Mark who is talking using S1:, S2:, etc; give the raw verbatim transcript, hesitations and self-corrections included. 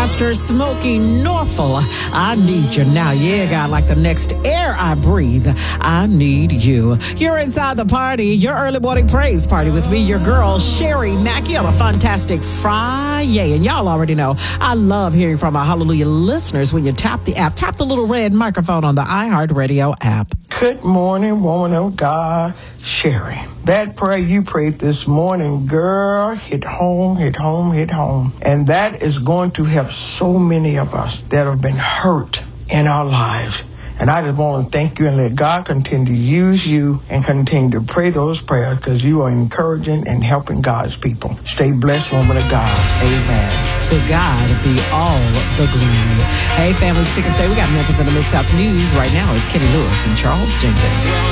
S1: Pastor Smokey Norfolk. I need you now. Yeah, God, like the next air I breathe, I need you. You're inside the party, your early morning praise party with me, your girl, Sherry Mackey, on a fantastic Friday. And y'all already know, I love hearing from our Hallelujah listeners when you tap the app. Tap the little red microphone on the iHeartRadio app.
S2: Good morning, woman of God, Sherry. That prayer you prayed this morning, girl, hit home, hit home, hit home. And that is going to help so many of us that have been hurt in our lives. And I just want to thank you and let God continue to use you and continue to pray those prayers because you are encouraging and helping God's people. Stay blessed, woman of God. Amen.
S1: To God be all the glory. Hey, family, stick and stay. We got Memphis in the Mid-South News right now. It's Kenny Lewis and Charles Jenkins.